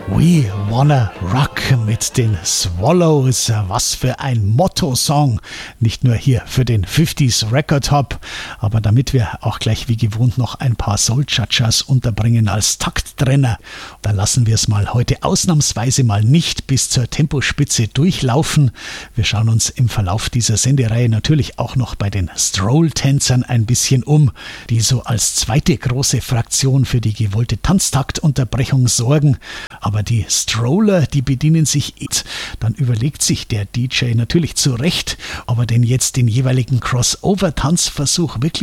We Wanna Rock mit den Swallows. Was für ein Motto-Song. Nicht nur hier für den 50s Record Hop, aber damit wir auch gleich wie gewohnt noch ein paar Soul-Chachas unterbringen als Takttrenner, dann lassen wir es mal heute ausnahmsweise mal nicht bis zur Tempospitze durchlaufen. Wir schauen uns im Verlauf dieser Sendereihe natürlich auch noch bei den Stroll-Tänzern ein bisschen um, die so als zweite große Fraktion für die gewollte Tanztaktunterbrechung sorgen. Aber die Stroller, die bedienen sich, dann überlegt sich der DJ natürlich zu Recht, ob er denn jetzt den jeweiligen Crossover-Tanzversuch wirklich